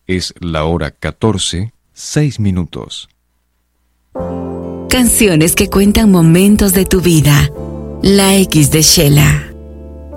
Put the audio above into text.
Es la hora 14:06. Canciones que cuentan momentos de tu vida. La X de Shela.